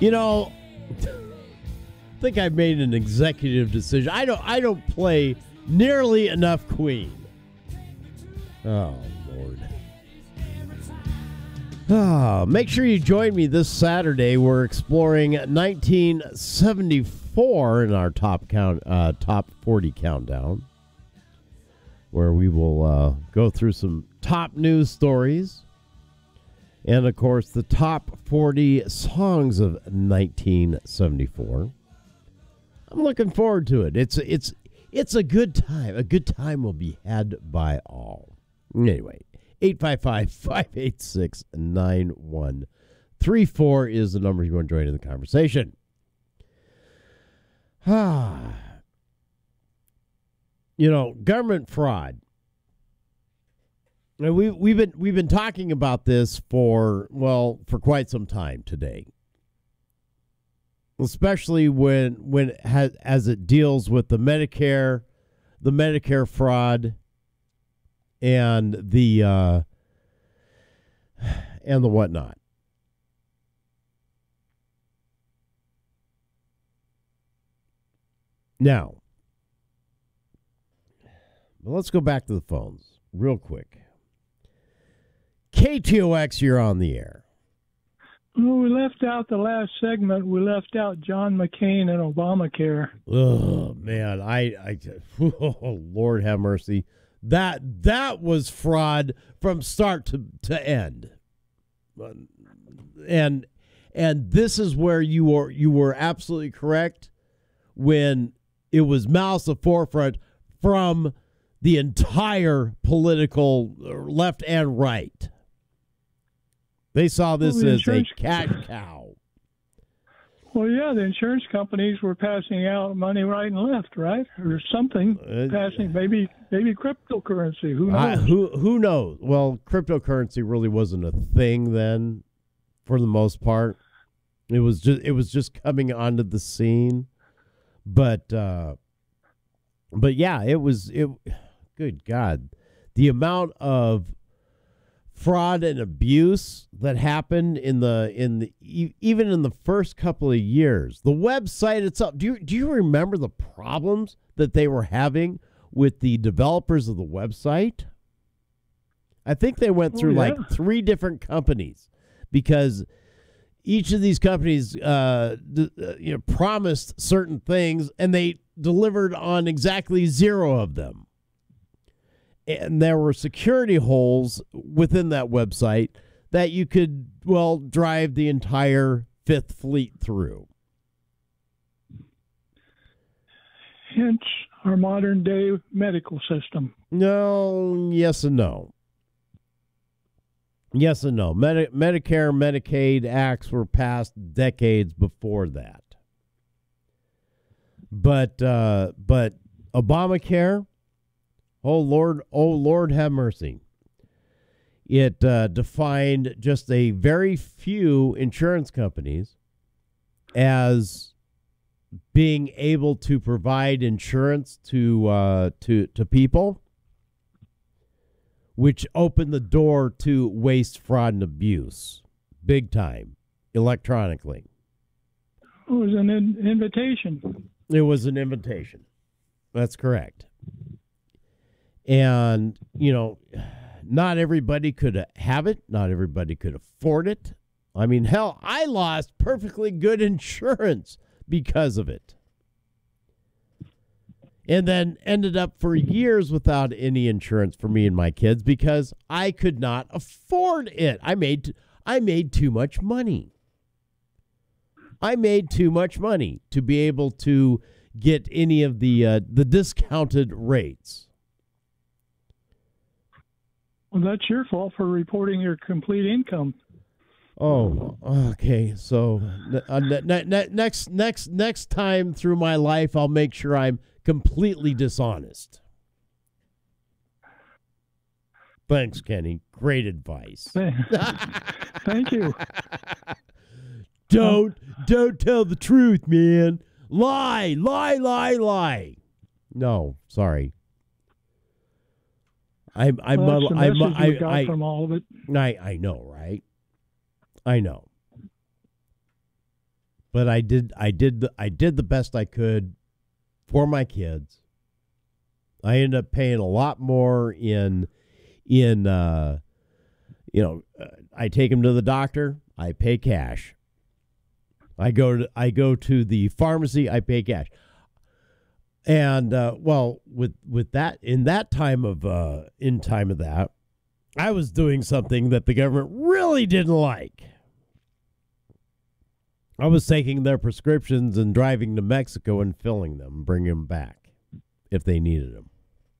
You know, I think I've made an executive decision. I don't play nearly enough Queen. Oh, Lord. Make sure you join me this Saturday. We're exploring 1974 in our top 40 countdown, where we will go through some top news stories and, of course, the top 40 songs of 1974. I'm looking forward to it. It's a good time. A good time will be had by all. Anyway, 855-586-9134 is the number you want to join in the conversation. You know, government fraud. And we've been talking about this for quite some time today. Especially as it deals with the Medicare fraud and the whatnot. Now, let's go back to the phones real quick. KTOX, you're on the air. Well, we left out the last segment. We left out John McCain and Obamacare. Oh man, oh, Lord have mercy. That was fraud from start to end. And this is where you were absolutely correct when it was malice aforethought from the entire political left and right. They saw this as a cat cow. Well, yeah, the insurance companies were passing out money right and left, right? Or something, passing maybe cryptocurrency. Who knows? Who knows? Well, cryptocurrency really wasn't a thing then, for the most part. It was just coming onto the scene, but yeah, it. Good God, the amount of fraud and abuse that happened even in the first couple of years. The website itself. Do you remember the problems that they were having with the developers of the website? I think they went through like 3 different companies because each of these companies promised certain things and they delivered on exactly 0 of them. And there were security holes within that website that you could, drive the entire Fifth Fleet through. Hence our modern day medical system. No, yes and no. Yes and no. Medicare, Medicaid acts were passed decades before that. But Obamacare, oh Lord have mercy. It defined just a very few insurance companies as being able to provide insurance to people, which opened the door to waste, fraud, and abuse, big time, electronically. It was an invitation. It was an invitation. That's correct. And, not everybody could have it. Not everybody could afford it. I mean, hell, I lost perfectly good insurance because of it. And then ended up for years without any insurance for me and my kids because I could not afford it. I made too much money. I made too much money to be able to get any of the discounted rates. Well, that's your fault for reporting your complete income. Oh, okay. So next time through my life, I'll make sure I'm completely dishonest. Thanks, Kenny. Great advice. Thank you. Don't tell the truth, man. Lie. No, sorry. I got from all of it. I know, right? I know. But I did the best I could for my kids. I ended up paying a lot more in I take them to the doctor, I pay cash. I go to the pharmacy, I pay cash. And with that, in time of that, I was doing something that the government really didn't like. I was taking their prescriptions and driving to Mexico and filling them, bringing them back if they needed them.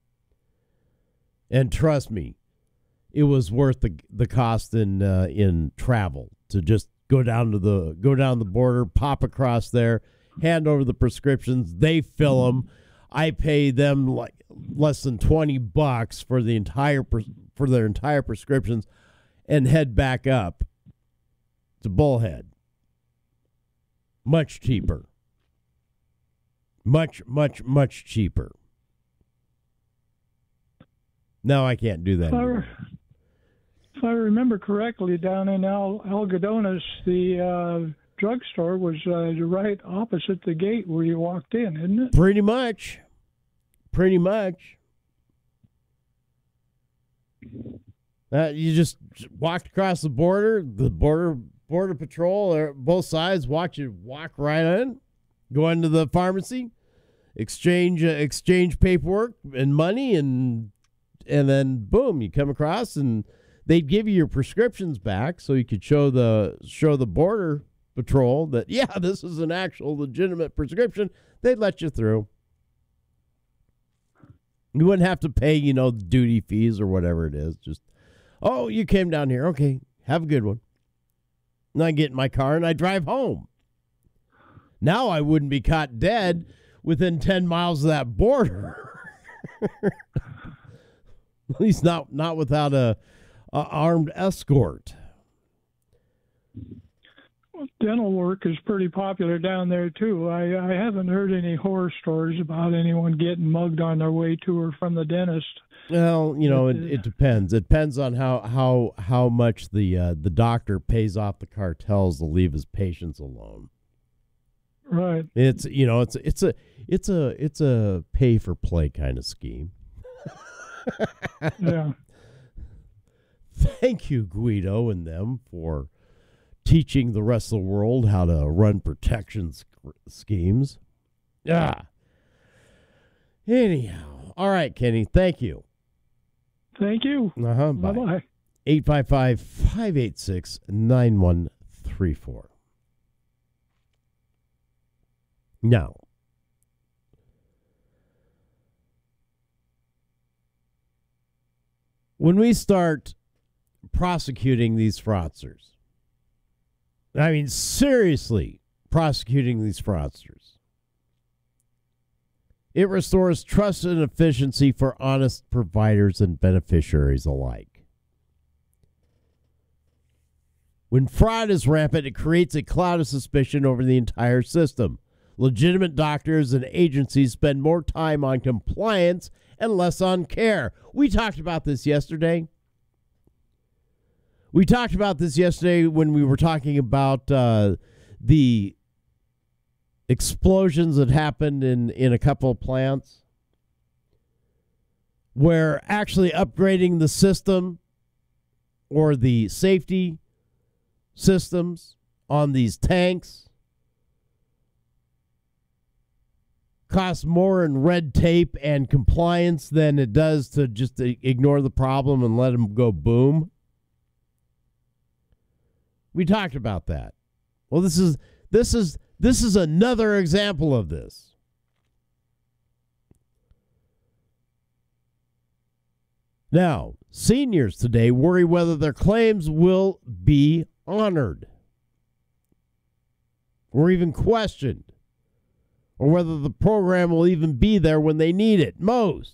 And trust me, it was worth the cost in travel to just go down the border, pop across there, hand over the prescriptions. They fill them. I pay them like less than $20 for their entire prescriptions, and head back up to Bullhead. Much cheaper. Much, much, much cheaper. Now I can't do that anymore. If I remember correctly, down in Algodones, the drugstore was right opposite the gate where you walked in, isn't it? Pretty much. You just walked across the border patrol, or both sides, watch you walk right in, go into the pharmacy, exchange paperwork and money, and then boom, you come across, and they'd give you your prescriptions back so you could show the border patrol that, yeah, this is an actual legitimate prescription. They'd let you through. You wouldn't have to pay, duty fees or whatever it is. Just, oh, you came down here. Okay, have a good one. And I get in my car and I drive home. Now I wouldn't be caught dead within 10 miles of that border. At least not without a armed escort. Well, dental work is pretty popular down there too. I haven't heard any horror stories about anyone getting mugged on their way to or from the dentist. Well, it depends. It depends on how much the doctor pays off the cartels to leave his patients alone. Right. It's a pay for play kind of scheme. Yeah. Thank you, Guido and them, for teaching the rest of the world how to run protection schemes. Yeah. Anyhow, all right, Kenny. Thank you. Thank you. Bye. Bye-bye. 855-586-9134. Now, when we start prosecuting these fraudsters, I mean, seriously prosecuting these fraudsters, it restores trust and efficiency for honest providers and beneficiaries alike. When fraud is rampant, it creates a cloud of suspicion over the entire system. Legitimate doctors and agencies spend more time on compliance and less on care. We talked about this yesterday. When we were talking about the explosions that happened in a couple of plants, where actually upgrading the system or the safety systems on these tanks costs more in red tape and compliance than it does to just ignore the problem and let them go boom. We talked about that. Well, this is another example of this. Now, seniors today worry whether their claims will be honored or even questioned, or whether the program will even be there when they need it most.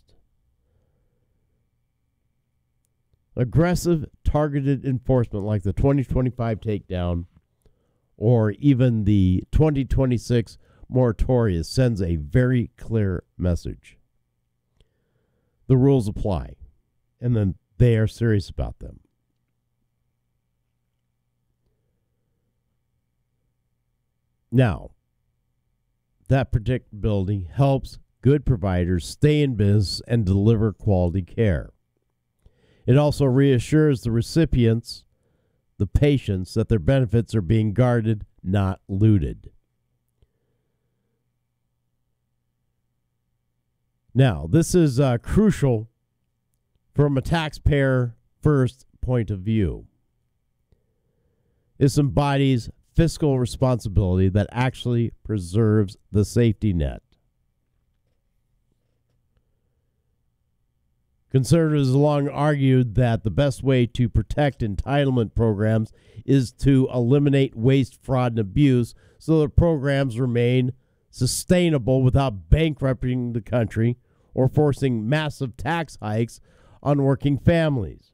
Aggressive, targeted enforcement like the 2025 takedown or even the 2026 moratorium sends a very clear message. The rules apply, and then they are serious about them. Now, that predictability helps good providers stay in business and deliver quality care. It also reassures the recipients, the patients, that their benefits are being guarded, not looted. Now, this is crucial from a taxpayer-first point of view. This embodies fiscal responsibility that actually preserves the safety net. Conservatives have long argued that the best way to protect entitlement programs is to eliminate waste, fraud, and abuse so that programs remain sustainable without bankrupting the country or forcing massive tax hikes on working families.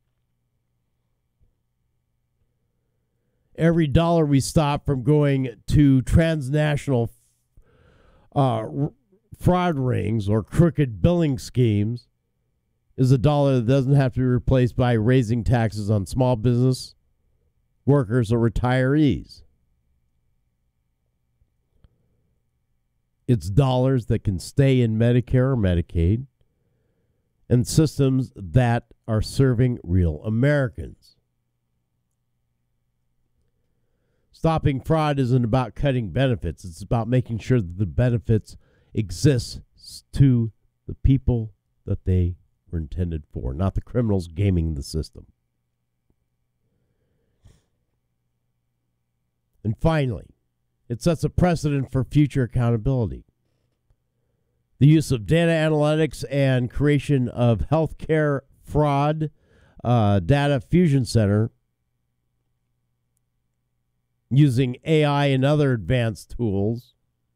Every dollar we stop from going to transnational fraud rings or crooked billing schemes is a dollar that doesn't have to be replaced by raising taxes on small business, workers, or retirees. It's dollars that can stay in Medicare or Medicaid and systems that are serving real Americans. Stopping fraud isn't about cutting benefits. It's about making sure that the benefits exist to the people that they were intended for, not the criminals gaming the system. And finally, it sets a precedent for future accountability. The use of data analytics and creation of healthcare fraud data fusion center using AI and other advanced tools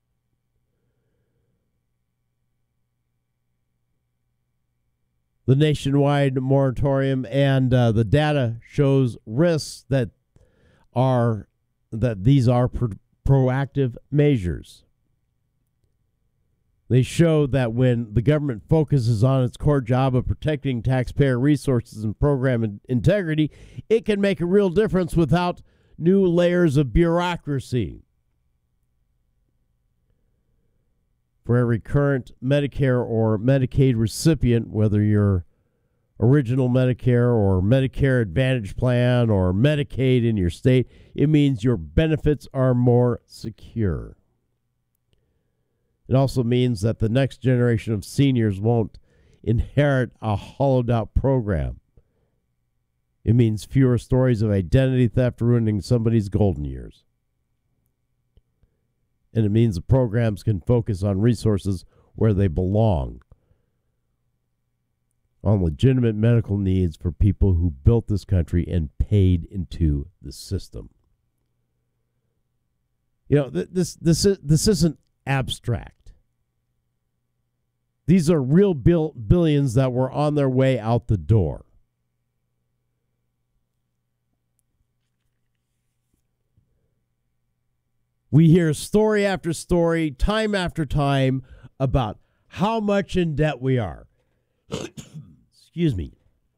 the nationwide moratorium and the data shows risks that these are proactive measures. They show that when the government focuses on its core job of protecting taxpayer resources and program integrity, it can make a real difference without new layers of bureaucracy. For every current Medicare or Medicaid recipient, whether you're original Medicare or Medicare Advantage plan or Medicaid in your state, it means your benefits are more secure. It also means that the next generation of seniors won't inherit a hollowed out program. It means fewer stories of identity theft ruining somebody's golden years. And it means the programs can focus on resources where they belong, on legitimate medical needs for people who built this country and paid into the system. You know, this isn't abstract. These are real billions that were on their way out the door. We hear story after story, time after time, about how much in debt we are. Excuse me.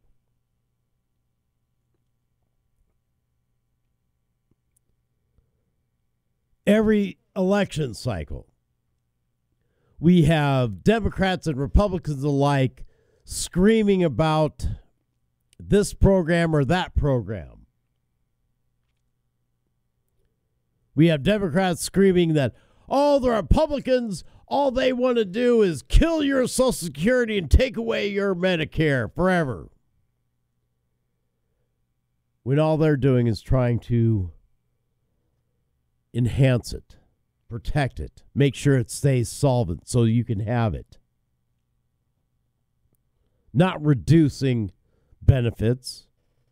Every election cycle, we have Democrats and Republicans alike screaming about this program or that program. We have Democrats screaming that, oh, the Republicans, all they want to do is kill your Social Security and take away your Medicare forever. When all they're doing is trying to enhance it, protect it, make sure it stays solvent so you can have it. Not reducing benefits,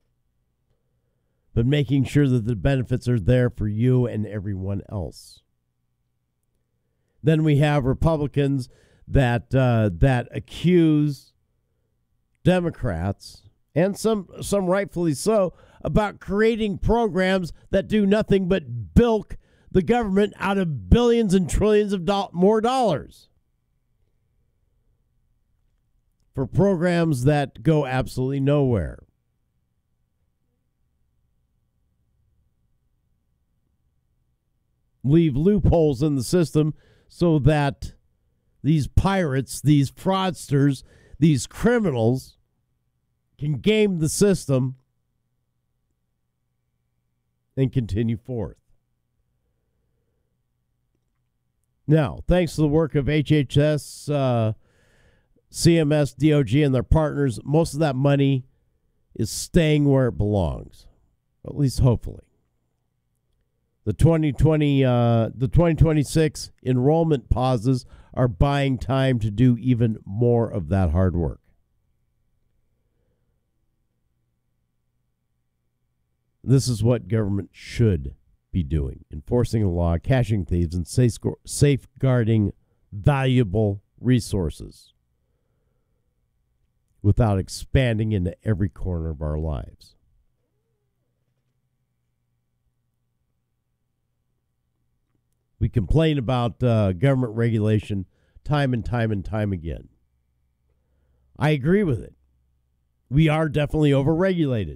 but making sure that the benefits are there for you and everyone else. Then we have Republicans that accuse Democrats, and some rightfully so, about creating programs that do nothing but bilk the government out of billions and trillions of more dollars for programs that go absolutely nowhere. leave loopholes in the system so that these pirates, these fraudsters, these criminals can game the system and continue forth. Now, thanks to the work of HHS, CMS, DOJ, and their partners, most of that money is staying where it belongs, at least hopefully. The 2026 enrollment pauses are buying time to do even more of that hard work. This is what government should be doing: enforcing the law, catching thieves, and safeguarding valuable resources without expanding into every corner of our lives. We complain about government regulation time and time and time again. I agree with it. We are definitely overregulated.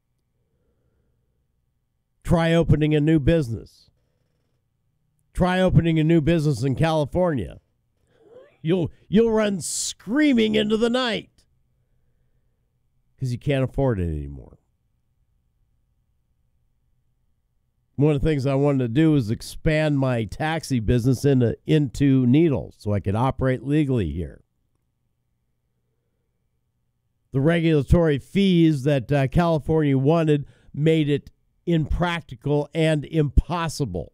Try opening a new business. Try opening a new business in California. You'll run screaming into the night because you can't afford it anymore. One of the things I wanted to do is expand my taxi business into Needles so I could operate legally here. The regulatory fees that California wanted made it impractical and impossible.